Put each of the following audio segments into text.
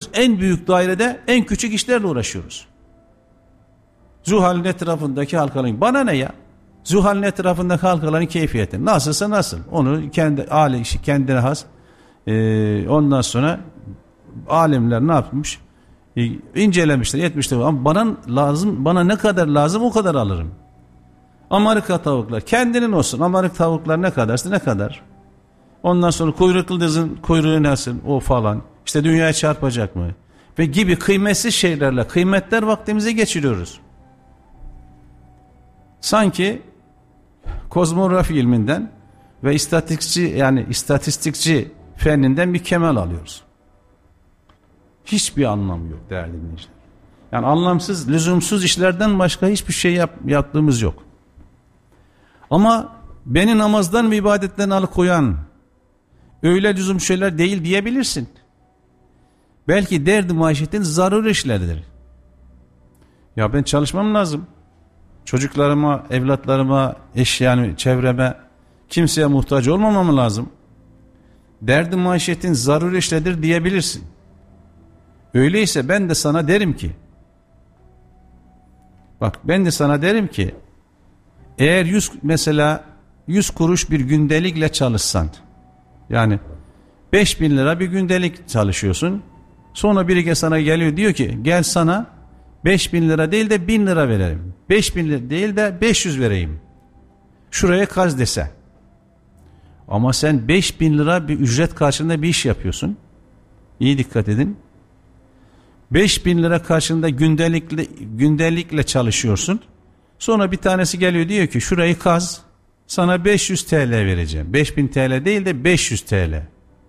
en büyük dairede en küçük işlerle uğraşıyoruz. Zuhal'in etrafındaki halkaların, bana ne ya? Zuhal'in etrafındaki halkaların keyfiyeti nasılsa nasıl, onu kendi aile işi kendine has. Ondan sonra alimler ne yapmış? İncelemişler, etmişler. Ama bana lazım, bana ne kadar lazım o kadar alırım. Amerika tavuklar kendinin olsun. Amerika tavuklar ne kadarsa ne kadar. Ondan sonra kuyruklu dizin kuyruğu nasıl, o falan. İşte dünyaya çarpacak mı? Ve gibi kıymetsiz şeylerle kıymetler vaktimizi geçiriyoruz. Sanki kozmografi ilminden ve istatistikçi fenninden bir kemal alıyoruz. Hiçbir anlamı yok değerli dinleyiciler. Yani anlamsız, lüzumsuz işlerden başka hiçbir şey yaptığımız yok. Ama beni namazdan ve ibadetten alıkoyan öyle lüzum şeyler değil diyebilirsin. Belki derdi maişetin zaruri işleridir. Ya ben çalışmam lazım. Çocuklarıma, evlatlarıma, yani çevreme, kimseye muhtaç olmamam lazım. Derdi maişetin zaruri işleridir diyebilirsin. Öyleyse ben de sana derim ki, bak ben de sana derim ki, eğer 100 kuruş bir gündelikle çalışsan, yani 5.000 lira bir gündelik çalışıyorsun, sonra biri sana geliyor diyor ki gel sana 5.000 lira değil de 1.000 lira verelim, 5.000 lira değil de 500 vereyim, şuraya kaz dese, ama sen 5.000 lira bir ücret karşılığında bir iş yapıyorsun, iyi dikkat edin, 5.000 lira karşılığında gündelikle çalışıyorsun. Sonra bir tanesi geliyor diyor ki şurayı kaz, sana 500 TL vereceğim. 5.000 TL değil de 500 TL.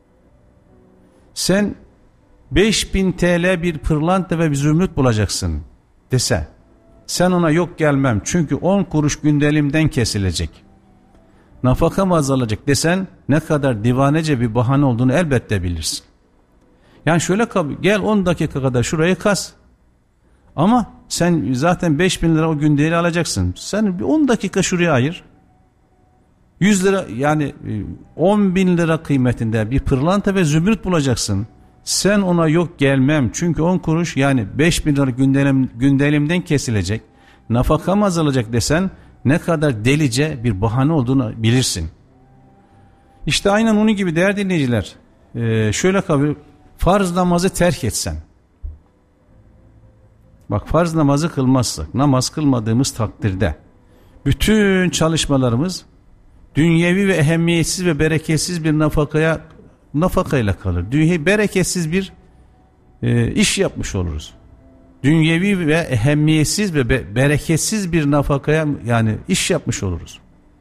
Sen 5.000 TL bir pırlanta ve bir zümrüt bulacaksın dese, sen ona yok gelmem çünkü 10 kuruş gündelimden kesilecek, nafakam azalacak desen, ne kadar divanece bir bahane olduğunu elbette bilirsin. Yani şöyle gel 10 dakika kadar şurayı kaz. Ama sen zaten 5.000 lira o gündeliği alacaksın. Sen bir 10 dakika şuraya ayır. 100 lira yani 10.000 lira kıymetinde bir pırlanta ve zümrüt bulacaksın. Sen ona yok gelmem çünkü 10 kuruş yani 5.000 lira gündelimden kesilecek. Nafakam azalacak desen, ne kadar delice bir bahane olduğunu bilirsin. İşte aynen onun gibi değerli dinleyiciler. Şöyle kabul, farz namazı terk etsen. Bak farz namazı kılmazsak, namaz kılmadığımız takdirde bütün çalışmalarımız dünyevi ve ehemmiyetsiz ve bereketsiz bir nafakayla kalır. Bereketsiz bir iş yapmış oluruz. Dünyevi ve ehemmiyetsiz ve bereketsiz bir nafakaya yani iş yapmış oluruz.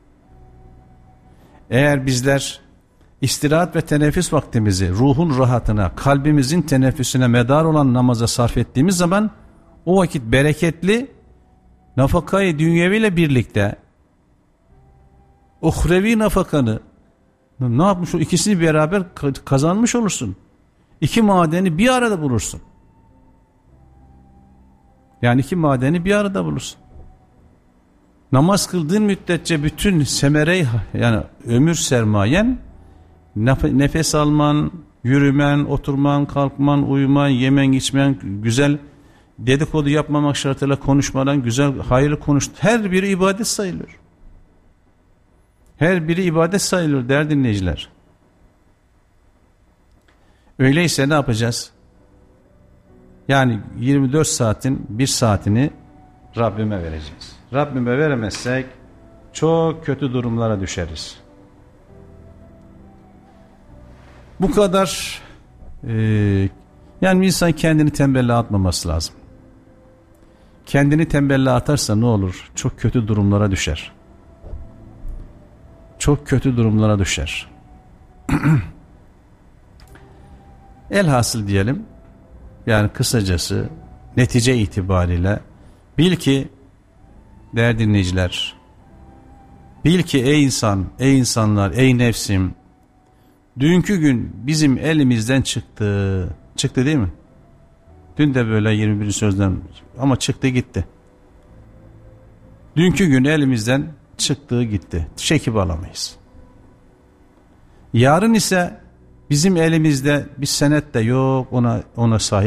Eğer bizler istirahat ve teneffüs vaktimizi ruhun rahatına, kalbimizin teneffüsüne medar olan namaza sarf ettiğimiz zaman o vakit bereketli, nafakayı dünyeviyle birlikte uhrevi nafakanı ne yapmış, o ikisini beraber kazanmış olursun. İki madeni bir arada bulursun. Yani iki madeni bir arada bulursun. Namaz kıldığın müddetçe bütün semere, yani ömür sermayen, nefes alman, yürümen, oturman, kalkman, uyuman, yemen, içmen, güzel dedikodu yapmamak şartıyla konuşmadan güzel, hayırlı konuş. Her biri ibadet sayılır. Her biri ibadet sayılır değerli dinleyiciler. Öyleyse ne yapacağız? Yani 24 saatin bir saatini Rabbime vereceğiz. Rabbime veremezsek çok kötü durumlara düşeriz. Bu kadar yani insan kendini tembelliğe atmaması lazım. Kendini tembelliğe atarsa ne olur? Çok kötü durumlara düşer. Çok kötü durumlara düşer. Elhasıl diyelim, yani kısacası netice itibariyle bil ki değerli dinleyiciler, bil ki ey insan, ey insanlar, ey nefsim, dünkü gün bizim elimizden çıktı. Çıktı değil mi? Dün de böyle 21. sözden ama çıktı gitti. Dünkü gün elimizden çıktığı gitti. Çekip alamayız. Yarın ise bizim elimizde bir senet de yok, ona sahip